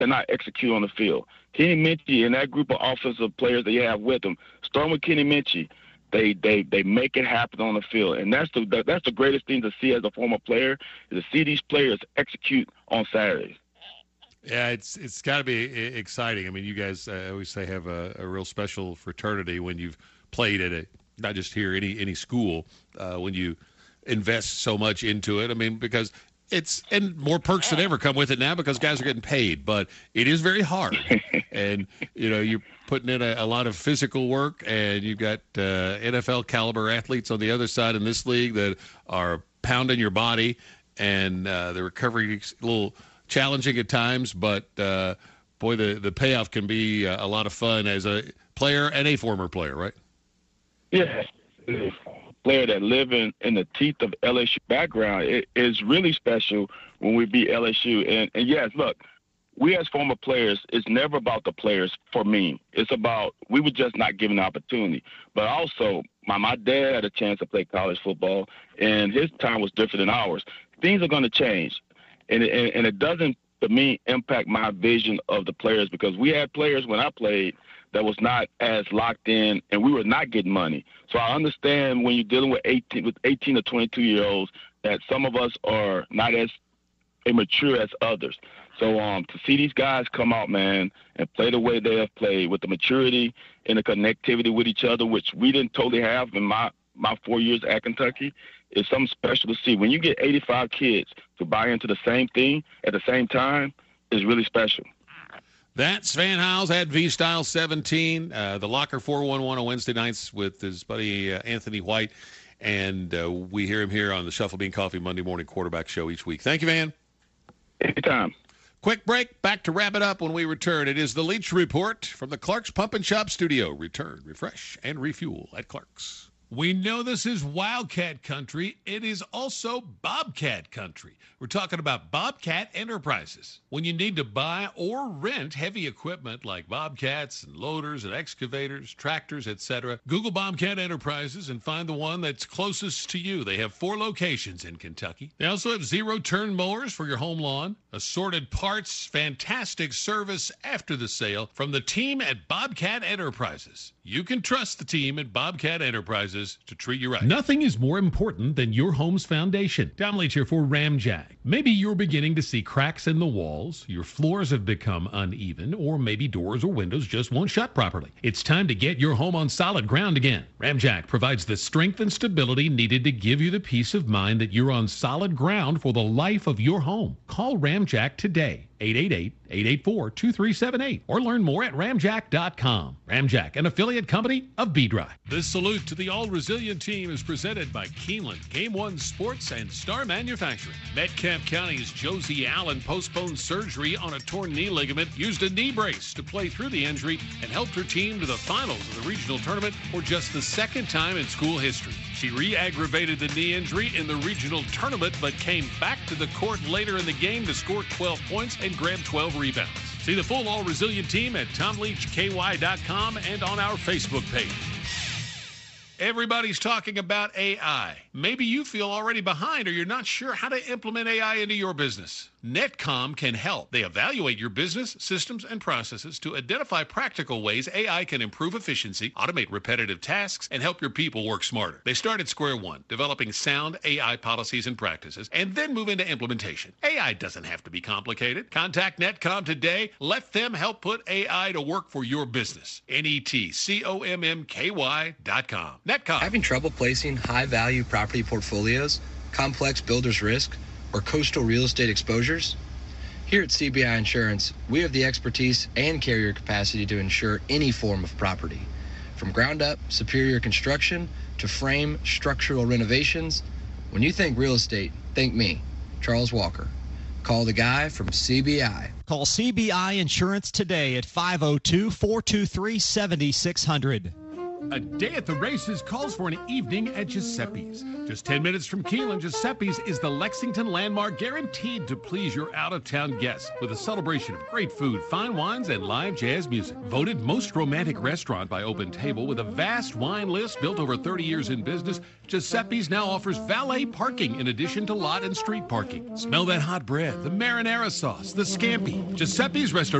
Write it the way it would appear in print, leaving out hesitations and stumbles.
cannot execute on the field. Kenny Minchey and that group of offensive players that you have with them, starting with Kenny Minchey, they make it happen on the field. And that's the greatest thing to see as a former player, is to see these players execute on Saturdays. Yeah, it's got to be exciting. I mean, you guys, I always say, have a real special fraternity when you've played at not just here, any school, when you invest so much into it. I mean, because and more perks than ever come with it now because guys are getting paid, but it is very hard. And, you're putting in a lot of physical work, and you've got NFL caliber athletes on the other side in this league that are pounding your body, and the recovery is a little challenging at times, but boy, the payoff can be a lot of fun as a player and a former player, right? Yeah. Player that live in the teeth of LSU background, it is really special when we beat LSU. And yes, look, we as former players, it's never about the players for me. It's about we were just not given the opportunity. But also, my dad had a chance to play college football, and his time was different than ours. Things are going to change. And it doesn't, to me, impact my vision of the players, because we had players when I played that was not as locked in, and we were not getting money. So I understand when you're dealing with 18 to 22-year-olds that some of us are not as immature as others. So to see these guys come out, man, and play the way they have played with the maturity and the connectivity with each other, which we didn't totally have in my 4 years at Kentucky, is something special to see. When you get 85 kids to buy into the same thing at the same time, is really special. That's Van Hiles at V-Style 17, the Locker 411 on Wednesday nights with his buddy Anthony White, and we hear him here on the Shuffle Bean Coffee Monday morning quarterback show each week. Thank you, Van. Anytime. Quick break, back to wrap it up when we return. It is the Leach Report from the Clark's Pump and Shop studio. Return, refresh, and refuel at Clark's. We know this is Wildcat country. It is also Bobcat country. We're talking about Bobcat Enterprises. When you need to buy or rent heavy equipment like bobcats and loaders and excavators, tractors, etc., Google Bobcat Enterprises and find the one that's closest to you. They have 4 locations in Kentucky. They also have zero-turn mowers for your home lawn, assorted parts, fantastic service after the sale from the team at Bobcat Enterprises. You can trust the team at Bobcat Enterprises to treat you right. Nothing is more important than your home's foundation. Tom Leach here for Ramjack. Maybe you're beginning to see cracks in the walls, your floors have become uneven, or maybe doors or windows just won't shut properly. It's time to get your home on solid ground again. Ramjack provides the strength and stability needed to give you the peace of mind that you're on solid ground for the life of your home. Call Ramjack today. 888-884-2378, or learn more at ramjack.com. Ramjack, an affiliate company of B-Drive. This salute to the All-Resilient team is presented by Keeneland, Game One Sports, and Star Manufacturing. Metcalfe County's Josie Allen postponed surgery on a torn knee ligament, used a knee brace to play through the injury, and helped her team to the finals of the regional tournament for just the second time in school history. She re-aggravated the knee injury in the regional tournament, but came back to the court later in the game to score 12 points and grab 12 rebounds. See the full All-Resilient team at TomLeachKY.com and on our Facebook page. Everybody's talking about AI. Maybe you feel already behind or you're not sure how to implement AI into your business. Netcom can help. They evaluate your business, systems, and processes to identify practical ways AI can improve efficiency, automate repetitive tasks, and help your people work smarter. They start at square one, developing sound AI policies and practices, and then move into implementation. AI doesn't have to be complicated. Contact Netcom today. Let them help put AI to work for your business. NETCOMMKY.com. Netcom. Having trouble placing high-value property portfolios, complex builder's risk, or coastal real estate exposures? Here at CBI Insurance, we have the expertise and carrier capacity to insure any form of property. From ground-up, superior construction to frame structural renovations, when you think real estate, think me, Charles Walker. Call the guy from CBI. Call CBI Insurance today at 502-423-7600. A day at the races calls for an evening at Giuseppe's. Just 10 minutes from Keeneland, Giuseppe's is the Lexington landmark guaranteed to please your out-of-town guests with a celebration of great food, fine wines, and live jazz music. Voted most romantic restaurant by Open Table with a vast wine list built over 30 years in business, Giuseppe's now offers valet parking in addition to lot and street parking. Smell that hot bread, the marinara sauce, the scampi. Giuseppe's Restaurant